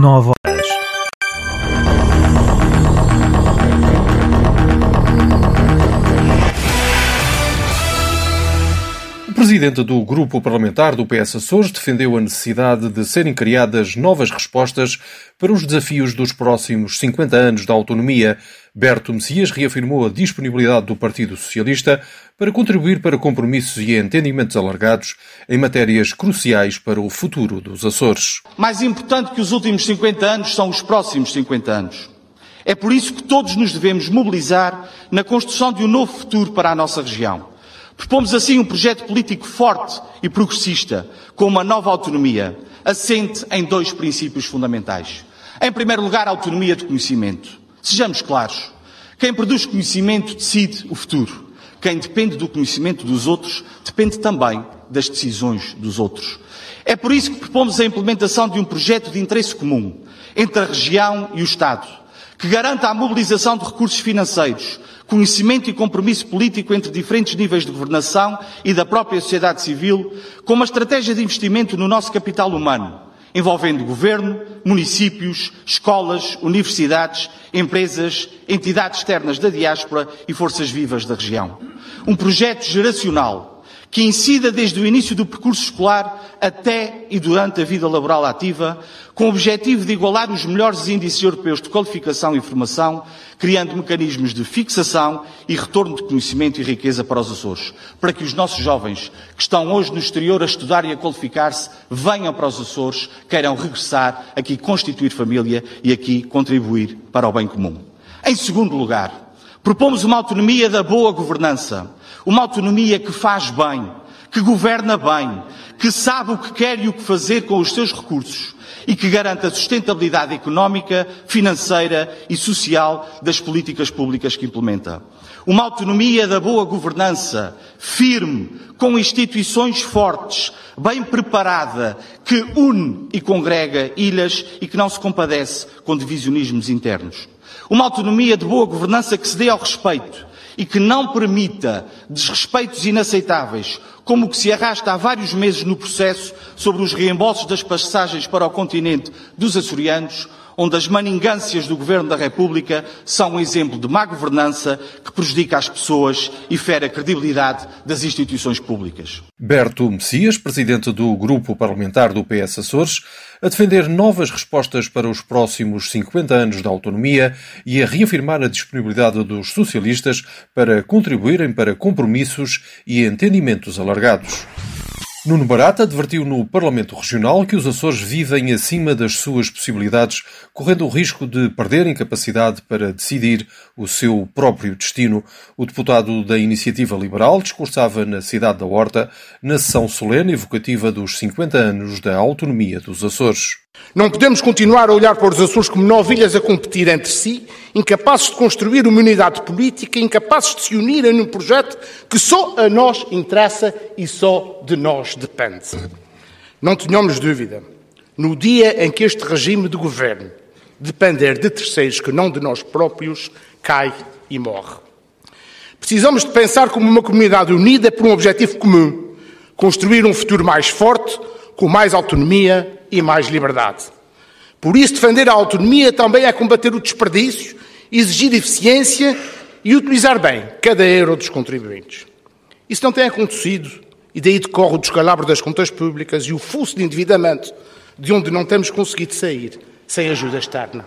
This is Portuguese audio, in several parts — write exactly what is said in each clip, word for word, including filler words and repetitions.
nove horas. O presidente do grupo parlamentar do P S Açores defendeu a necessidade de serem criadas novas respostas para os desafios dos próximos cinquenta anos da autonomia. Berto Messias reafirmou a disponibilidade do Partido Socialista para contribuir para compromissos e entendimentos alargados em matérias cruciais para o futuro dos Açores. Mais importante que os últimos cinquenta anos são os próximos cinquenta anos. É por isso que todos nos devemos mobilizar na construção de um novo futuro para a nossa região. Propomos assim um projeto político forte e progressista, com uma nova autonomia, assente em dois princípios fundamentais. Em primeiro lugar, a autonomia de conhecimento. Sejamos claros, quem produz conhecimento decide o futuro. Quem depende do conhecimento dos outros depende também das decisões dos outros. É por isso que propomos a implementação de um projeto de interesse comum entre a região e o Estado, que garanta a mobilização de recursos financeiros, conhecimento e compromisso político entre diferentes níveis de governação e da própria sociedade civil, com uma estratégia de investimento no nosso capital humano, envolvendo governo, municípios, escolas, universidades, empresas, entidades externas da diáspora e forças vivas da região. Um projeto geracional que incida desde o início do percurso escolar até e durante a vida laboral ativa, com o objetivo de igualar os melhores índices europeus de qualificação e formação, criando mecanismos de fixação e retorno de conhecimento e riqueza para os Açores, para que os nossos jovens, que estão hoje no exterior a estudar e a qualificar-se, venham para os Açores, queiram regressar, aqui constituir família e aqui contribuir para o bem comum. Em segundo lugar, propomos uma autonomia da boa governança, uma autonomia que faz bem, que governa bem, que sabe o que quer e o que fazer com os seus recursos e que garanta a sustentabilidade económica, financeira e social das políticas públicas que implementa. Uma autonomia da boa governança, firme, com instituições fortes, bem preparada, que une e congrega ilhas e que não se compadece com divisionismos internos. Uma autonomia de boa governança que se dê ao respeito e que não permita desrespeitos inaceitáveis, como o que se arrasta há vários meses no processo sobre os reembolsos das passagens para o continente dos açorianos, onde as maningâncias do Governo da República são um exemplo de má governança que prejudica as pessoas e fere a credibilidade das instituições públicas. Berto Messias, presidente do grupo parlamentar do P S Açores, a defender novas respostas para os próximos cinquenta anos da autonomia e a reafirmar a disponibilidade dos socialistas para contribuírem para compromissos e entendimentos alargados. Nuno Barata advertiu no Parlamento Regional que os Açores vivem acima das suas possibilidades, correndo o risco de perderem capacidade para decidir o seu próprio destino. O deputado da Iniciativa Liberal discursava na cidade da Horta, na sessão solene evocativa dos cinquenta anos da autonomia dos Açores. Não podemos continuar a olhar para os Açores como novilhas a competir entre si, incapazes de construir uma unidade política, incapazes de se unirem num projeto que só a nós interessa e só de nós depende. Não tenhamos dúvida, no dia em que este regime de governo depender de terceiros que não de nós próprios, cai e morre. Precisamos de pensar como uma comunidade unida por um objetivo comum, construir um futuro mais forte, com mais autonomia e mais liberdade. Por isso, defender a autonomia também é combater o desperdício, exigir eficiência e utilizar bem cada euro dos contribuintes. Isso não tem acontecido e daí decorre o descalabro das contas públicas e o fuço de endividamento de onde não temos conseguido sair sem ajuda externa.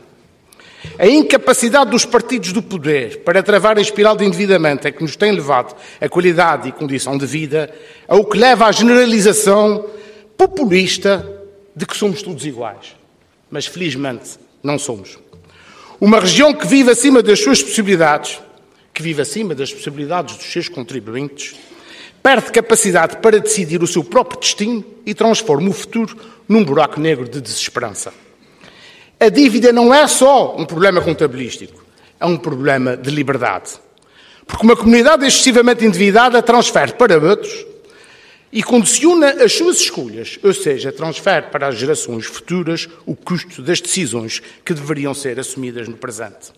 A incapacidade dos partidos do poder para travar a espiral de endividamento é que nos tem levado a qualidade e condição de vida, ao que leva à generalização populista de que somos todos iguais. Mas, felizmente, não somos. Uma região que vive acima das suas possibilidades, que vive acima das possibilidades dos seus contribuintes, perde capacidade para decidir o seu próprio destino e transforma o futuro num buraco negro de desesperança. A dívida não é só um problema contabilístico, é um problema de liberdade. Porque uma comunidade excessivamente endividada transfere para outros e condiciona as suas escolhas, ou seja, transfere para as gerações futuras o custo das decisões que deveriam ser assumidas no presente.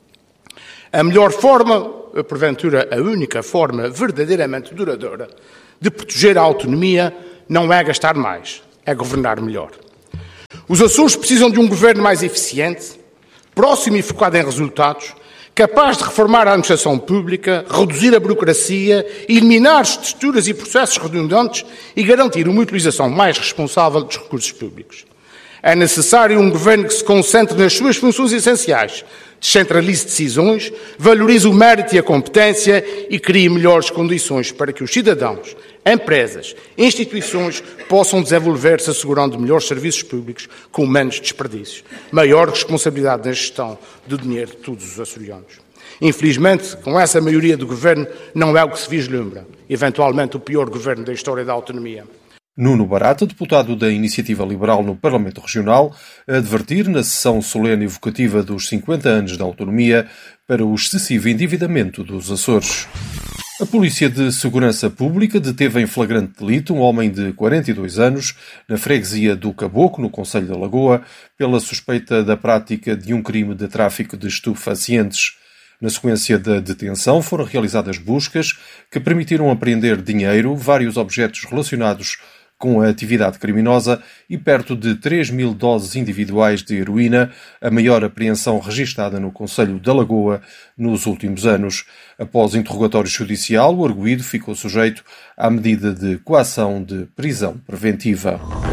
A melhor forma, porventura a única forma verdadeiramente duradoura de proteger a autonomia não é gastar mais, é governar melhor. Os Açores precisam de um governo mais eficiente, próximo e focado em resultados, capaz de reformar a administração pública, reduzir a burocracia, eliminar estruturas e processos redundantes e garantir uma utilização mais responsável dos recursos públicos. É necessário um governo que se concentre nas suas funções essenciais, descentralize decisões, valorize o mérito e a competência e crie melhores condições para que os cidadãos, empresas, instituições possam desenvolver-se assegurando melhores serviços públicos com menos desperdícios, maior responsabilidade na gestão do dinheiro de todos os açorianos. Infelizmente, com essa maioria do governo, não é o que se vislumbra. Eventualmente, o pior governo da história da autonomia. Nuno Barata, deputado da Iniciativa Liberal no Parlamento Regional, a advertir na sessão solene evocativa dos cinquenta anos da autonomia para o excessivo endividamento dos Açores. A Polícia de Segurança Pública deteve em flagrante delito um homem de quarenta e dois anos na freguesia do Caboclo, no concelho da Lagoa, pela suspeita da prática de um crime de tráfico de estupefacientes. Na sequência da detenção foram realizadas buscas que permitiram apreender dinheiro, vários objetos relacionados com a atividade criminosa e perto de três mil doses individuais de heroína, a maior apreensão registada no concelho da Lagoa nos últimos anos. Após interrogatório judicial, o arguido ficou sujeito à medida de coação de prisão preventiva.